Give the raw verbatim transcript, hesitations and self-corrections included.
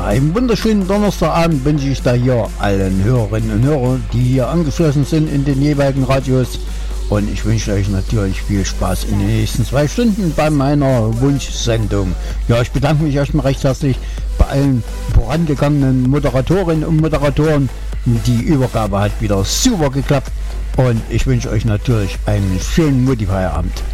Ja, einen wunderschönen Donnerstagabend wünsche ich da hier allen Hörerinnen und Hörern, die hier angeschlossen sind in den jeweiligen Radios. Und ich wünsche euch natürlich viel Spaß in den nächsten zwei Stunden bei meiner Wunschsendung. Ja, ich bedanke mich erstmal recht herzlich bei allen vorangegangenen Moderatorinnen und Moderatoren. Die Übergabe hat wieder super geklappt. Und ich wünsche euch natürlich einen schönen Mutti-Feierabend.